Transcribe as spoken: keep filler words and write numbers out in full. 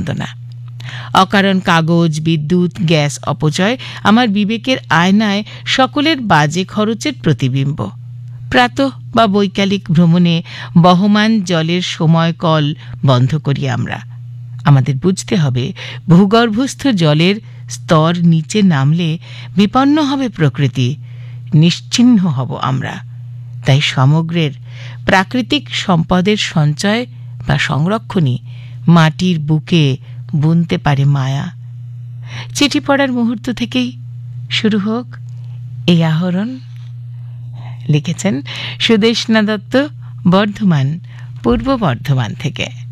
বন্দনা। অকারণ কাগজ, বিদ্যুৎ, গ্যাস অপচয় আমার বিবেকের আয়নায় সকলের বাজে খরচের প্রতিবিম্ব। প্রাতঃ বা বৈকালিক ভ্রমণে বহমান জলের সময় কল বন্ধ করি আমরা। আমাদের বুঝতে হবে, ভূগর্ভস্থ জলের স্তর নিচে নামলে বিপন্ন হবে প্রকৃতি, নিশ্চিহ্ন হব আমরা। তাই সমগ্রের প্রাকৃতিক সম্পদের সঞ্চয় বা সংরক্ষণই মাটির বুকে বুনতে পারে মায়া। চিঠি পড়ার মুহূর্ত থেকেই শুরু হোক এই আহরণ। লিখেছেন সুদেষ্ণা দত্ত, বর্ধমান, পূর্ব বর্ধমান থেকে।